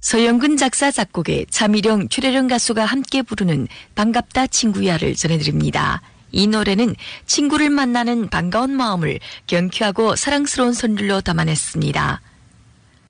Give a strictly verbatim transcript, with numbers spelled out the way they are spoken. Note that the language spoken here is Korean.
서영근 작사 작곡의 차미령, 최래령 가수가 함께 부르는 반갑다 친구야를 전해드립니다. 이 노래는 친구를 만나는 반가운 마음을 경쾌하고 사랑스러운 선율로 담아냈습니다.